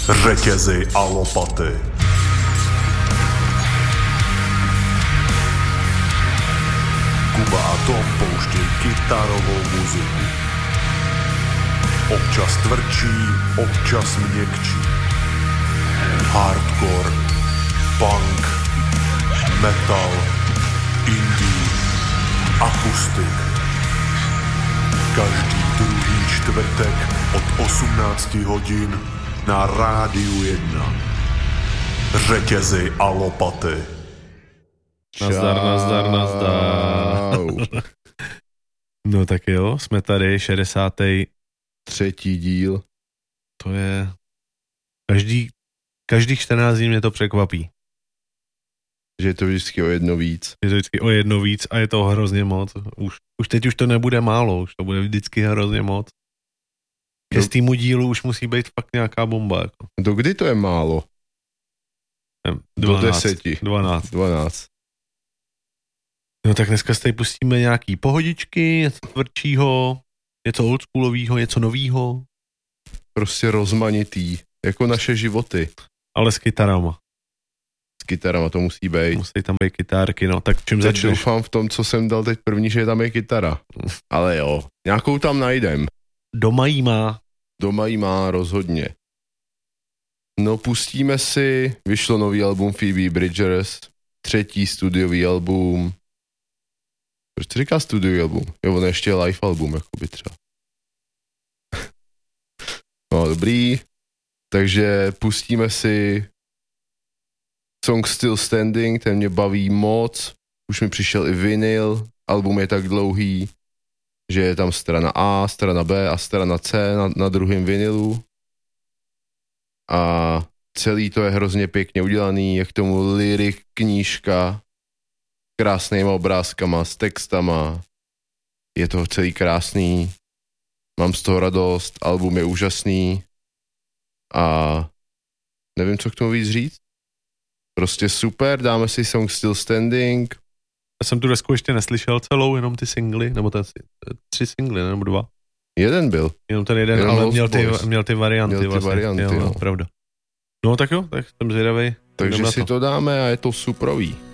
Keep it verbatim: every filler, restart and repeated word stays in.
Řetězy a lopaty. Kuba a Tom pouštěj kytarovou muziku. Občas tvrdší, občas měkčí. Hardcore, punk, metal, indie, akustik. Každý druhý čtvrtek od osmnácti hodin na Rádiu jedna. Řetězy a lopaty. Nazdar, nazdar, nazdar. No tak jo, jsme tady, šedesátý třetí díl. To je... Každý, každých čtrnáct dní mě to překvapí. Že je to vždycky o jedno víc. Je to vždycky o jedno víc a je to hrozně moc. Už, už teď už to nebude málo, už to bude vždycky hrozně moc. Ke stýmu dílu už musí být fakt nějaká bomba. Jako. Do kdy to je málo? dvanáct, do deseti. dvanáct. dvanáct. No tak dneska si tady pustíme nějaký pohodičky, něco tvrdšího, něco oldschoolovýho, něco novýho. Prostě rozmanitý, jako naše životy. Ale s kytarama. S kytarama to musí být. Musí tam být kytárky, no. Tak čím teď začneš? Doufám v tom, co jsem dal teď první, že tam je kytara. Ale jo, nějakou tam najdem. Doma jí má. Doma jí má, rozhodně. No pustíme si, vyšlo nový album Phoebe Bridgers, třetí studiový album. Proč to říká studiový album? Jo, on ještě je live album, jakoby třeba. No, dobrý. Takže pustíme si Song Still Standing, ten mě baví moc. Už mi přišel i vinyl, album je tak dlouhý, že je tam strana A, strana B a strana C na, na druhém vinylu. A celý to je hrozně pěkně udělaný, je k tomu lyrik, knížka, krásnýma obrázkama, s textama. Je to celý krásný, mám z toho radost, album je úžasný a nevím, co k tomu víc říct. Prostě super, dáme si Song Still Standing. Já jsem tu desku ještě neslyšel celou, jenom ty singly, nebo ten, tři singly, nebo dva. Jeden byl. Jenom ten jeden, jenom ale měl ty, měl ty varianty. Měl ty vlastně. varianty, jo, no. Pravda. No tak jo, tak jsem zvědavej. Takže si to. to dáme a je to suprový.